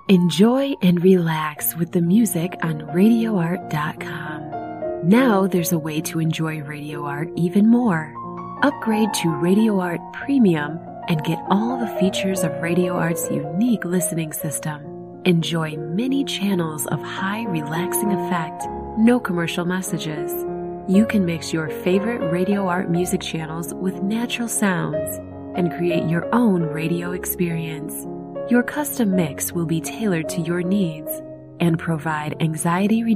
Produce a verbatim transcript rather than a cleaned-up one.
Enjoy and relax with the music on radio art dot com. Now there's a way to enjoy Radio Art even more. Upgrade to Radio Art Premium and get all the features of Radio Art's unique listening system. Enjoy many channels of high relaxing effect, no commercial messages. You can mix your favorite Radio Art music channels with natural sounds and create your own radio experience. Your custom mix will be tailored to your needs and provide anxiety